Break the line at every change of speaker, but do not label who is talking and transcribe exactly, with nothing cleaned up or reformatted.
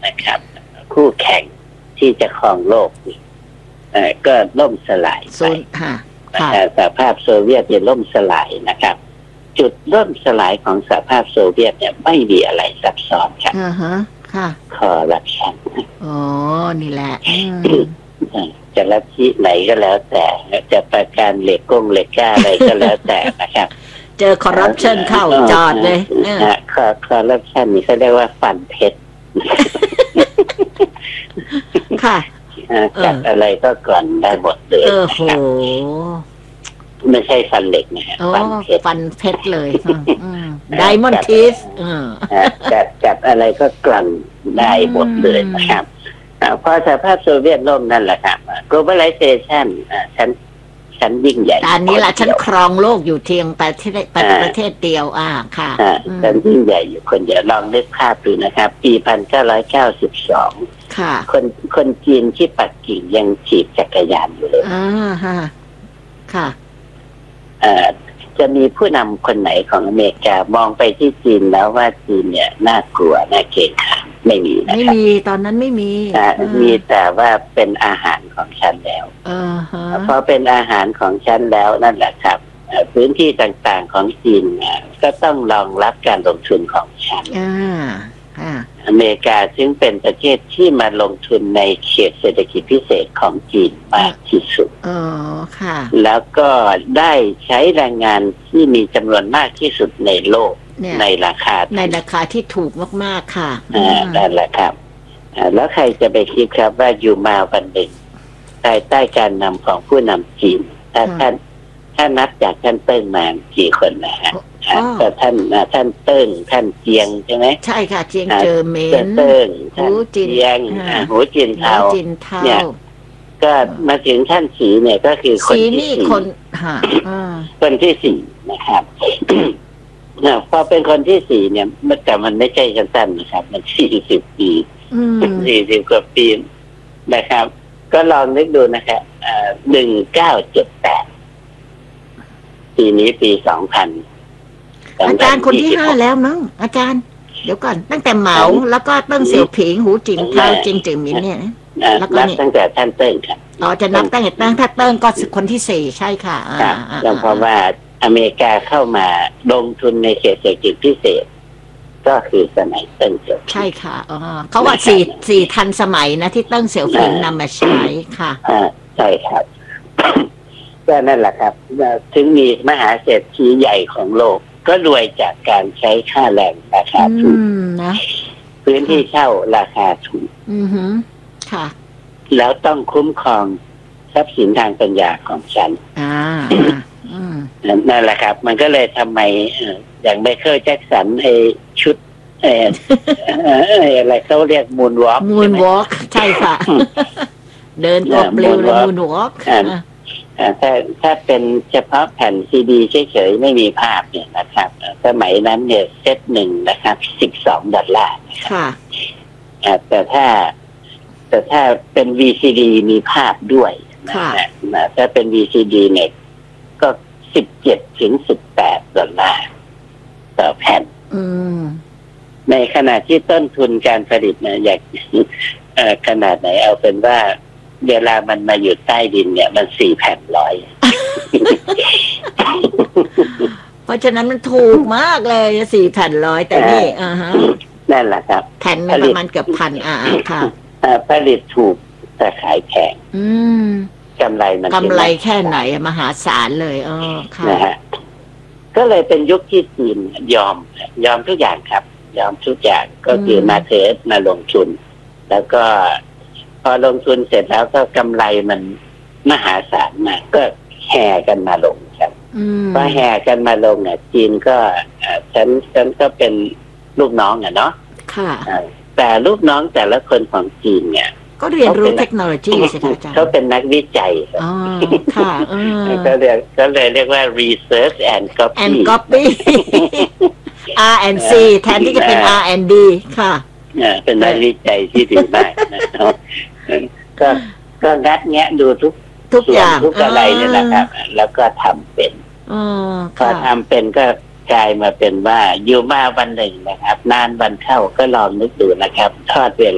นะครับคู่แข่งที่จะครองโลกก็ล่มสลายไปสหภาพโซเวียตเนี่ยล่มสลายนะครับจุดล่มสลายของสหภาพโซเวียตเนี่ยไม่มีอะไรซับซ้อนครับ
อ่าฮะค่ะ
คอร์รัปชัน
อ๋อนี่แหละ
จะลัทธิไหนก็แล้วแต่จะประการเหล็กก้งเหล็กก้าอะไรก็แล้วแต่นะครับ
เจอคอร์รัปชันเข้าจอดเลย
คอคอร์รัปชันนี่เขาเรียกว่าฟันเพชร
ค่ะ
จับอะไรก็กลั่นได้หมดเลย
โอ้โห
ไม่ใช่ฟันเหล็กนะฮะ
ฟันเพชรฟันเพชรเลยไดมอนด์ทีส
จับจับอะไรก็กลั่นได้หมดเลยนะครับพอสหภาพโซเวียตล่มนั่นแหละครับ globalization ฉันฉันยิ่งใหญ่
ตอนนี้แหละฉันครองโลกอยู่เพียงประเทศประเทศเดียวอ่าค่ะ
ฉันยิ่งใหญ่อยู่คนเดียวลองนึกภาพดูนะครับปีพันเก้าร้อยเก้าสิบสอง
ค่ะ
คนคนจีนที่ปักกิ่งยังขี่จักรยานอยู่เลย
อ่าฮะค่ะ
จะมีผู้นำคนไหนของอเมริกามองไปที่จีนแล้วว่าจีนเนี่ยน่ากลัวน่าเกรงขามไม่มีนะครับ
ไม่มีตอนนั้นไม่มี
มีแต่ว่าเป็นอาหารของฉันแล้วพอเป็นอาหารของฉันแล้วนั่นแหละครับพื้นที่ต่างๆของจีนก็ต้องรองรับการลงทุนของฉันอเมริกาซึ่งเป็นประเทศที่มาลงทุนในเขตเศรษฐกิจพิเศษของจีนมากที่สุด
อ๋อค่ะ
แล้วก็ได้ใช้แรงงานที่มีจำนวนมากที่สุดในโลกในราคา
ในราคาที่ถูกมากๆค่ะ
อ่านั่นแหละครับแล้วใครจะไปคิดครับว่าอยู่มาวันหนึ่งภายใต้การนำของผู้นำจีนถ้าท่านถ้านับจากท่านเติ้งมากี่คนนะฮะแต่ท่านท่านเติ้งท่านเจียงใช่ไหม
ใช่ค่ะเจียงเจอเมน
เติ้งหูจีนหูจีนเทาเนี่ยก็มาถึงท่านสีเนี่ยก็คือคนที่สี่
คน
คนที่สี่นะครับพอเป็นคนที่สี่เนี่ยแต่มันไม่ใช่สั้นๆนะครับมันสี่สิบปีสี่สิบกว่าปีนะครับก็ลองนึกดูนะครับหนึ่งเก้าเจ็ดแปดปีนี้ปีสองพัน
อาจารย์คนที่ห้าแล้วมั้งอาจารย์เดี๋ยวก่อนตั้งแต่เหมาแล้วก็เติ้งเสี่ยวผิงหูจิงเทาจิงจือหมินเนี่ย
แล้วก็ตั้งแต่ท่านเติ้งครับ
อ๋อจะนับตั้งแต่ตั้งถ้าเติ้งก็คนที่สี่ใช่ค่ะ
อ่าเพราะว่าอเมริกาเข้ามาลงทุนในเขตเศรษฐกิจพิเศษก็คือสมัยเติ้งเสี่ยวผิง
ใช่ค่ะอ๋อเขาว่าสี่สี่ทันสมัยนะที่เติ้งเสี่ยวผิงนำมาใช้ค่ะ
อ่าใช่ครับก็นั่นแหละครับถึงมีมหาเศรษฐีใหญ่ของโลกก็รวยจากการใช้ค่าแรงราคาถูก
นะ
พื้นที่เช่าราคาถูก
อือฮึค่ะ
แล้วต้องคุ้มครองทรัพย์สินทางปัญญาของฉัน
อ่า
นั่นแหละครับมันก็เลยทำไมอย่างไมเคิลแจ็คสันไอชุดเอออะไรเขาเรียกมูนวอล์ก
มูนวอล์กใช่ค่ะเดินตัวปลิวเลยมูนวอล์ก
ถ้าถ้าเป็นเฉพาะแผ่นซีดีเฉยๆไม่มีภาพเนี่ยนะครับสมัยนั้นเนี่ยเซตหนึ่งนะครับสิบสองดอลลาร์
ค่ะ
แต่ถ้าแต่ถ้าเป็น วี ซี ดี มีภาพด้วย
ค่ะ
ถ้าเป็น วี ซี ดี เนี่ยก็สิบเจ็ดถึงสิบแปดดอลลาร์ต่อแผ่นในขณะที่ต้นทุนการผลิตเนี่ยอยากขนาดไหนเอาเป็นว่าเวลามันมาอยู่ใต้ดินเนี่ยมันสี่แผ่นร้อย
เพราะฉะนั้นมันถูกมากเลยสี่แผ่นร้อยแต่นี่อ่าฮะ
นั่นแหละครับ
แผ่นประมาณเกือบพันอ่าค่ะ
ผลิตถูกแต่ขายแพง
อืม
กำไรมัน
กำไรแค่ไหนมหาศาลเลยอ๋อค่ะ
นะฮะก็เลยเป็นยุคที่จีนยอมยอมทุกอย่างครับยอมทุกอย่างก็คือมาเทสมาลงทุนแล้วก็พอลงทุนเสร็จแล้วก็กำไรมันมหาศาลมากก็แห่กันมาลงครับพอแห่กันมาลงเนี่ยจีนก็ฉันฉันก็เป็นลูกน้องอ่ะเนาะ
ค่ะ
แต่ลูกน้องแต่ละคนของจีนเนี่ย
ก็เรียนรู้เทคโนโลยีใช่ไหมอาจารย์
เขาเป็นนักวิจัย
อ๋อค่ะ
ก็เรียกก็เลยเรียกว่า research and copy
and copyอาร์ แอนด์ ซี แทนที่จะเป็น อาร์ แอนด์ ดี ค่ะ
เป็นนักวิจัยที่ดีมากนะครับก็ก็งัดแงะดูทุก
ทุกอย่าง
ทุกอะไรนี่แหละครับแล้วก็ทำเป็นพอทำเป็นก็กลายมาเป็นว่าอยู่มาวันหนึ่งนะครับนานวันเข้าก็ลองนึกดูนะครับทอดเวลา